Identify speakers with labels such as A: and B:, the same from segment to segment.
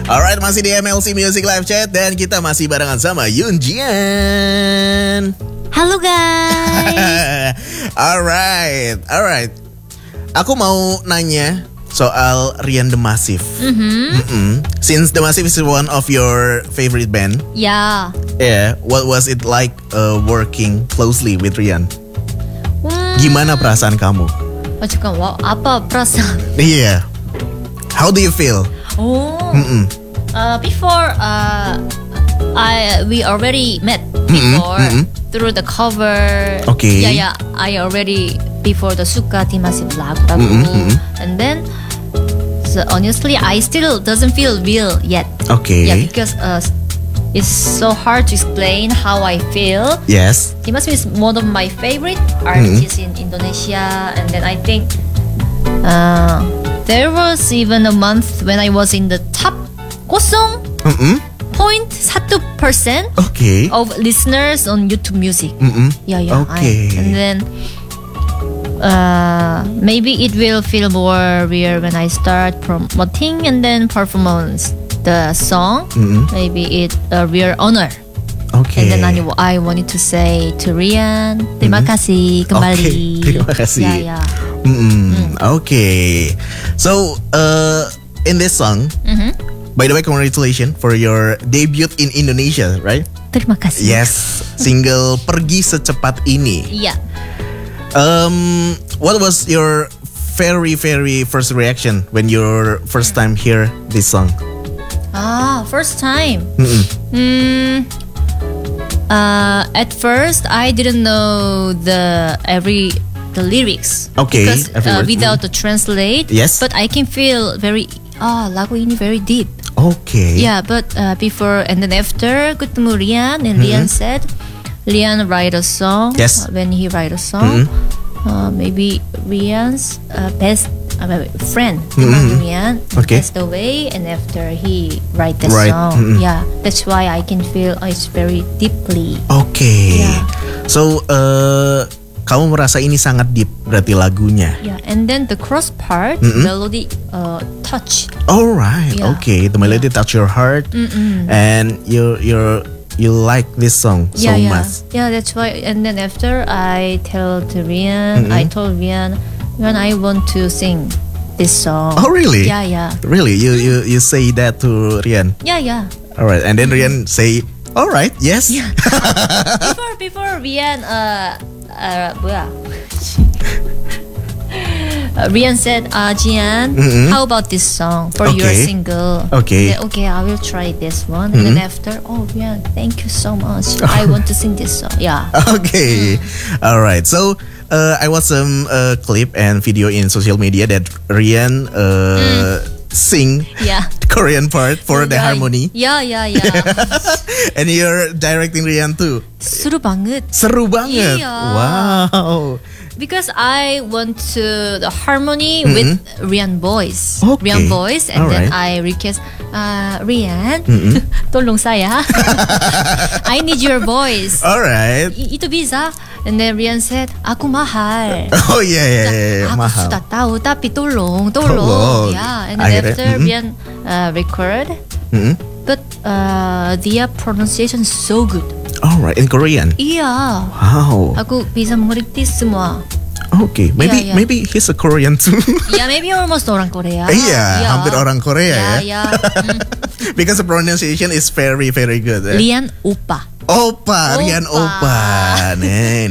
A: Alright, masih di MLC Music Live Chat dan kita masih barengan sama Yoon Jian.
B: Halo guys.
A: Alright. Aku mau nanya soal Rian The Massive. Since The Massive is one of your favorite band.
B: Yeah.
A: Yeah, what was it like working closely with Rian? Gimana perasaan kamu?
B: 잠깐, apa perasaan?
A: Yeah. How do you feel?
B: Before we already met before through the cover.
A: Okay.
B: Yeah. I already before the Suka di Massive lagu. And then so honestly I still doesn't feel real yet.
A: Okay.
B: Yeah, because it's so hard to explain how I feel.
A: Yes.
B: He must be one of my favorite artists in Indonesia, and then I think there was even a month when I was in the top 0.1%
A: Okay.
B: of listeners on YouTube Music. Yeah.
A: Okay.
B: And then maybe it will feel more real when I start promoting and then performance the song. Maybe it a real honor.
A: Okay.
B: And then I wanted to say to Rian, terima kasih kembali.
A: Okay, terima kasih.
B: Yeah.
A: Okay. So, in this song, by the way, congratulations for your debut in Indonesia, right?
B: Terima kasih.
A: Yes, single Pergi Secepat Ini.
B: Yeah.
A: What was your very first reaction when you first time hear this song?
B: First time. At first, I didn't know the lyrics.
A: Okay,
B: Because
A: every word.
B: without the translate.
A: Yes.
B: But I can feel lagu ini very deep.
A: Okay.
B: Yeah, but before and then after ketemu Rian, and Rian said, Rian write a song.
A: Yes.
B: When he write a song, maybe Rian's best friend, Rian,
A: Okay.
B: passed away, and after he write the
A: Right.
B: song, yeah, that's why I can feel it's very deeply.
A: Okay.
B: Yeah.
A: So, kamu merasa ini sangat deep berarti lagunya.
B: Yeah, and then the cross part, melody touch.
A: Alright.
B: Yeah.
A: Okay. The melody touch your heart, and you like this song so much.
B: Yeah, that's why. And then after I tell to Rian, I told Rian, when I want to sing this song.
A: Oh, really?
B: Yeah.
A: Really? You say that to Rian?
B: Yeah.
A: Alright. And then Rian say, alright, yes.
B: Yeah. before Rian, Rian said, Jian, how about this song for your
A: Okay.
B: single?
A: Okay.
B: I said, okay, I will try this one. And then after, Rian, thank you so much. I want to sing this song. Yeah.
A: Okay. Alright. So, I watched some clip and video in social media that Rian sing
B: Yeah.
A: Korean part for the harmony.
B: Yeah.
A: And you're directing Rian too.
B: Seru banget.
A: Seru banget.
B: Iya.
A: Wow.
B: Because I want to the harmony with Rian voice.
A: Okay.
B: Rian voice, and
A: Alright.
B: then I request Rian, tolong saya. I need your voice.
A: Alright.
B: Itu bisa. And then Rian said, aku mahal.
A: Oh yeah.
B: Aku
A: Mahal.
B: sudah tahu, tapi tolong.
A: Tolong.
B: Yeah. And then
A: Akhirnya,
B: after Rian record, but their pronunciation is so good.
A: Alright. In Korean.
B: Iya.
A: Wow.
B: Aku bisa mengerti semua.
A: Okay. Maybe
B: Yeah.
A: maybe he's a Korean too.
B: Yeah, maybe almost orang Korea.
A: Iya, hampir orang Korea ya.
B: Yeah.
A: Because the pronunciation is very good.
B: Rian Upa.
A: Opa, Rian Opa. Nih.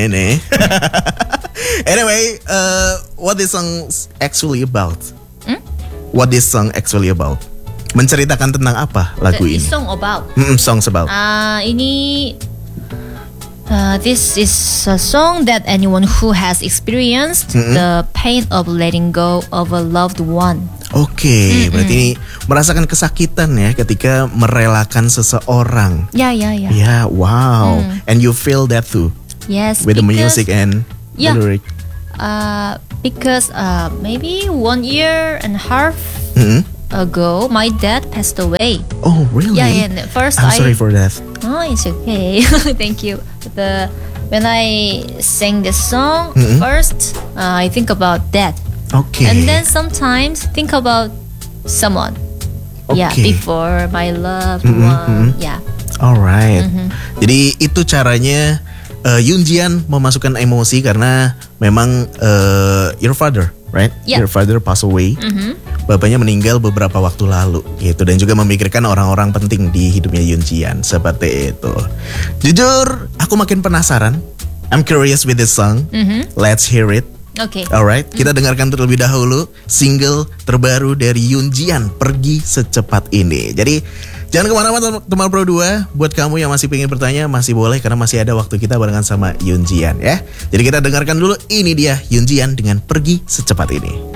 A: Anyway, what this song actually about? What this song actually about? Menceritakan tentang apa lagu
B: The
A: ini?
B: song about.
A: Songs about.
B: Ini this is a song that anyone who has experienced the pain of letting go of a loved one.
A: Oke, berarti ini merasakan kesakitan ya ketika merelakan seseorang.
B: Yeah.
A: Yeah, wow. And you feel that too
B: Yes.
A: with the
B: because-
A: music and the
B: Yeah.
A: lyric.
B: Because maybe 1.5 years ago, my dad passed away.
A: Oh, really?
B: Yeah. And first
A: I'm sorry for that.
B: Oh, it's okay. Thank you. When I sang this song, first I think about that,
A: Okay.
B: and then sometimes think about someone. Yeah,
A: Oke.
B: before my loved one. Yeah.
A: Alright. Jadi itu caranya Yoonjian memasukkan emosi karena memang your father, right?
B: Yeah.
A: Your father passed away. Bapaknya meninggal beberapa waktu lalu gitu, dan juga memikirkan orang-orang penting di hidupnya Yoonjian seperti itu. Jujur, aku makin penasaran. I'm curious with this song. Let's hear it.
B: Okay.
A: Alright, kita dengarkan terlebih dahulu single terbaru dari Yoonjian, Pergi Secepat Ini. Jadi jangan kemana-mana teman Pro 2. Buat kamu yang masih pengen bertanya, masih boleh karena masih ada waktu kita barengan sama Yoonjian ya. Jadi kita dengarkan dulu, ini dia Yoonjian dengan Pergi Secepat Ini.